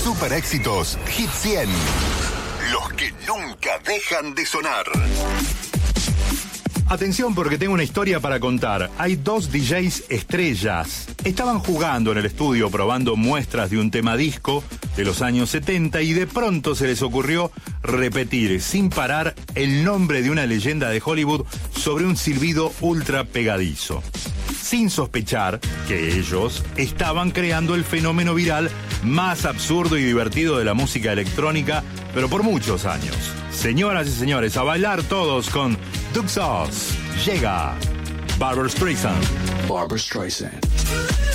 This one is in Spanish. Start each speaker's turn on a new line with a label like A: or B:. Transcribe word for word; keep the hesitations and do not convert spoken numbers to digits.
A: Super éxitos Hit cien. Los que nunca dejan de sonar.
B: Atención porque tengo una historia para contar. Hay dos D Js estrellas. Estaban jugando en el estudio probando muestras de un tema disco de los años setenta y de pronto se les ocurrió repetir sin parar el nombre de una leyenda de Hollywood sobre un silbido ultra pegadizo, sin sospechar que ellos estaban creando el fenómeno viral más absurdo y divertido de la música electrónica, pero por muchos años. Señoras y señores, a bailar todos con Duke Sauce. Llega Barbra Streisand.
C: Barbra Streisand.